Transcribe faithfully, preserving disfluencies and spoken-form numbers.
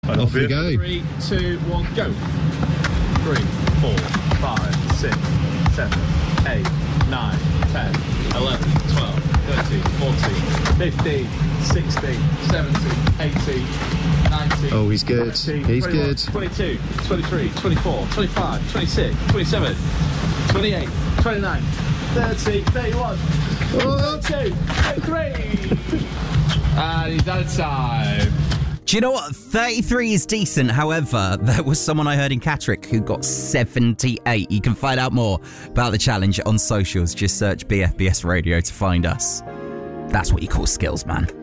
Off we go. Three, two, one, go. Three, four, five, six, seven, eight, nine, ten, eleven, twelve, thirteen, fourteen, fifteen, sixteen, seventeen, eighteen, nineteen. Oh, he's good. twenty, He's twenty-one, good. twenty-two, twenty-three, twenty-four, twenty-five, twenty-six, twenty-seven, twenty-eight, twenty-nine, thirty, thirty-one, thirty-two, thirty-three. And he's out of time. Do you know what? thirty-three is decent. However, there was someone I heard in Catterick who got seventy-eight. You can find out more about the challenge on socials. Just search B F B S Radio to find us. That's what you call skills, man.